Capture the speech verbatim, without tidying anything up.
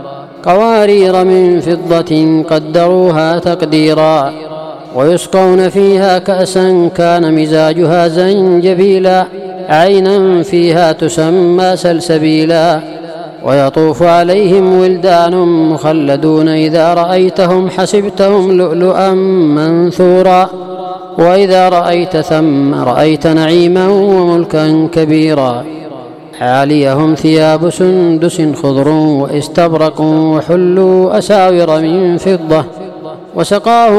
قوارير من فضة قدروها تقديرا ويسقون فيها كأسا كان مزاجها زنجبيلا عينا فيها تسمى سلسبيلا ويطوف عليهم ولدان مخلدون إذا رأيتهم حسبتهم لؤلؤا منثورا وإذا رأيت ثم رأيت نعيما وملكا كبيرا عاليهم ثياب سندس خضر واستبرق وحلوا أساور من فضة وسقاهم